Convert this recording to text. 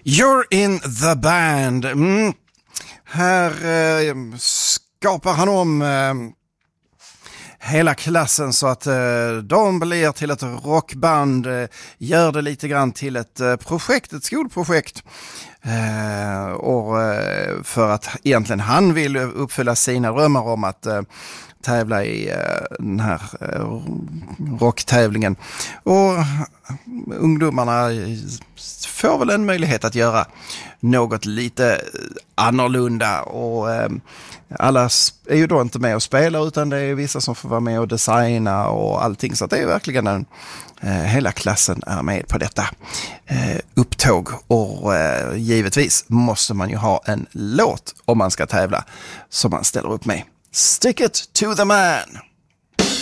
You're in the band. Här skapar han om hela klassen så att de blir till ett rockband, gör det lite grann till ett projekt, ett skolprojekt. Och för att egentligen han vill uppfylla sina drömmar om att tävla i den här rocktävlingen. Och ungdomarna får väl en möjlighet att göra något lite annorlunda, och alla är ju då inte med och spelar, utan det är vissa som får vara med och designa och allting, så det är verkligen hela klassen är med på detta upptåg. Och givetvis måste man ju ha en låt om man ska tävla som man ställer upp med. Stick it to the man!